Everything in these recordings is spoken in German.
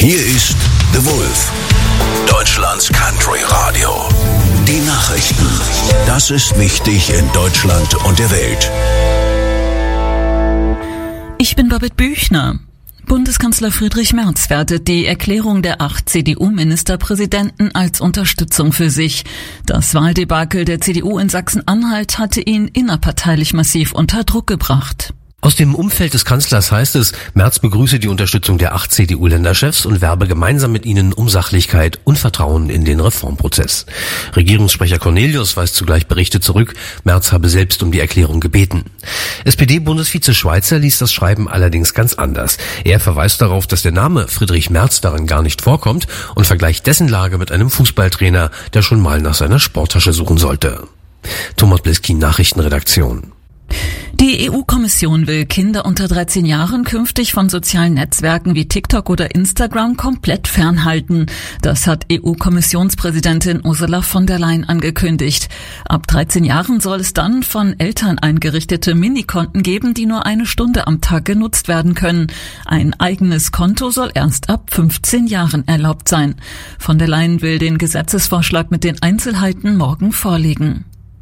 Hier ist The Wolf, Deutschlands Country Radio. Die Nachrichten. Das ist wichtig in Deutschland und der Welt. Ich bin Babette Büchner. Bundeskanzler Friedrich Merz wertet die Erklärung der 8 CDU-Ministerpräsidenten als Unterstützung für sich. Das Wahldebakel der CDU in Sachsen-Anhalt hatte ihn innerparteilich massiv unter Druck gebracht. Aus dem Umfeld des Kanzlers heißt es, Merz begrüße die Unterstützung der 8 CDU-Länderchefs und werbe gemeinsam mit ihnen um Sachlichkeit und Vertrauen in den Reformprozess. Regierungssprecher Cornelius weist zugleich Berichte zurück, Merz habe selbst um die Erklärung gebeten. SPD-Bundesvize Schweizer liest das Schreiben allerdings ganz anders. Er verweist darauf, dass der Name Friedrich Merz darin gar nicht vorkommt und vergleicht dessen Lage mit einem Fußballtrainer, der schon mal nach seiner Sporttasche suchen sollte. Thomas Bliskin, Nachrichtenredaktion. Die EU-Kommission will Kinder unter 13 Jahren künftig von sozialen Netzwerken wie TikTok oder Instagram komplett fernhalten. Das hat EU-Kommissionspräsidentin Ursula von der Leyen angekündigt. Ab 13 Jahren soll es dann von Eltern eingerichtete Minikonten geben, die nur 1 Stunde am Tag genutzt werden können. Ein eigenes Konto soll erst ab 15 Jahren erlaubt sein. Von der Leyen will den Gesetzesvorschlag mit den Einzelheiten morgen vorlegen.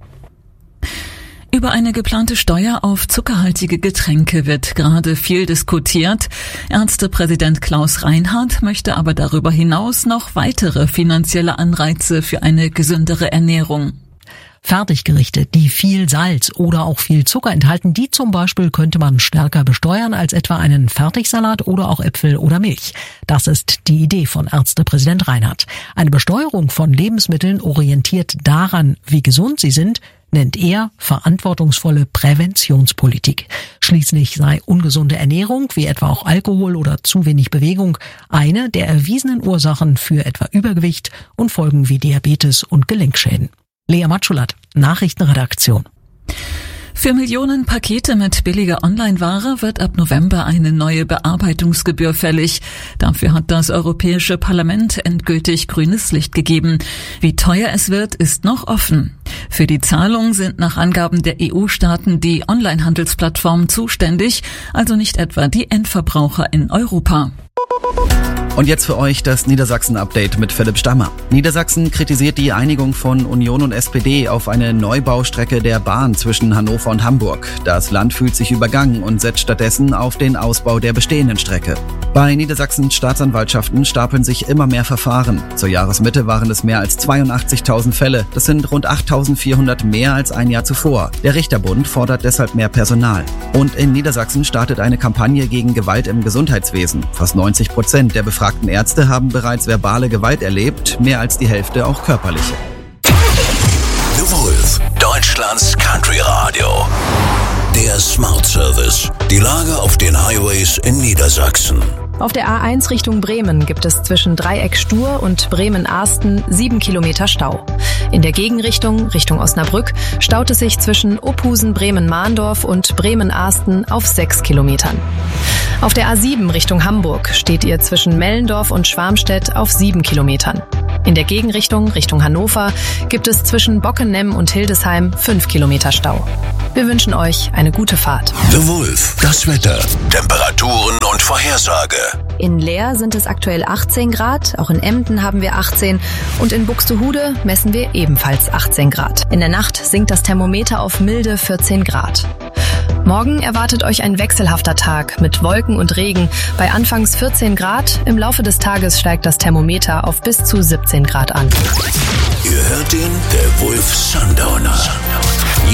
Über eine geplante Steuer auf zuckerhaltige Getränke wird gerade viel diskutiert. Ärztepräsident Klaus Reinhardt möchte aber darüber hinaus noch weitere finanzielle Anreize für eine gesündere Ernährung. Fertiggerichte, die viel Salz oder auch viel Zucker enthalten, die zum Beispiel könnte man stärker besteuern als etwa einen Fertigsalat oder auch Äpfel oder Milch. Das ist die Idee von Ärztepräsident Reinhardt. Eine Besteuerung von Lebensmitteln orientiert daran, wie gesund sie sind, nennt er verantwortungsvolle Präventionspolitik. Schließlich sei ungesunde Ernährung, wie etwa auch Alkohol oder zu wenig Bewegung, eine der erwiesenen Ursachen für etwa Übergewicht und Folgen wie Diabetes und Gelenkschäden. Lea Matschulat, Nachrichtenredaktion. Für Millionen Pakete mit billiger Online-Ware wird ab November eine neue Bearbeitungsgebühr fällig. Dafür hat das Europäische Parlament endgültig grünes Licht gegeben. Wie teuer es wird, ist noch offen. Für die Zahlung sind nach Angaben der EU-Staaten die Online-Handelsplattformen zuständig, also nicht etwa die Endverbraucher in Europa. Und jetzt für euch das Niedersachsen-Update mit Philipp Stammer. Niedersachsen kritisiert die Einigung von Union und SPD auf eine Neubaustrecke der Bahn zwischen Hannover und Hamburg. Das Land fühlt sich übergangen und setzt stattdessen auf den Ausbau der bestehenden Strecke. Bei Niedersachsens Staatsanwaltschaften stapeln sich immer mehr Verfahren. Zur Jahresmitte waren es mehr als 82.000 Fälle. Das sind rund 8.400 mehr als ein Jahr zuvor. Der Richterbund fordert deshalb mehr Personal. Und in Niedersachsen startet eine Kampagne gegen Gewalt im Gesundheitswesen. Fast 90% der befragten Ärzte haben bereits verbale Gewalt erlebt, mehr als die Hälfte auch körperliche. The Wolf, Deutschlands Country Radio. Der Smart Service. Die Lage auf den Highways in Niedersachsen. Auf der A1 Richtung Bremen gibt es zwischen Dreieck Stur und Bremen-Arsten 7 Kilometer Stau. In der Gegenrichtung, Richtung Osnabrück, staut es sich zwischen Ophusen, Bremen-Mahndorf und Bremen-Arsten auf 6 Kilometern. Auf der A7 Richtung Hamburg steht ihr zwischen Mellendorf und Schwarmstedt auf 7 Kilometern. In der Gegenrichtung, Richtung Hannover, gibt es zwischen Bockenem und Hildesheim 5 Kilometer Stau. Wir wünschen euch eine gute Fahrt. The Wolf, das Wetter, Temperaturen und Vorhersage. In Leer sind es aktuell 18 Grad, auch in Emden haben wir 18 und in Buxtehude messen wir ebenfalls 18 Grad. In der Nacht sinkt das Thermometer auf milde 14 Grad. Morgen erwartet euch ein wechselhafter Tag mit Wolken und Regen bei anfangs 14 Grad. Im Laufe des Tages steigt das Thermometer auf bis zu 17 Grad an. Ihr hört ihn, der Wolf Sundowner.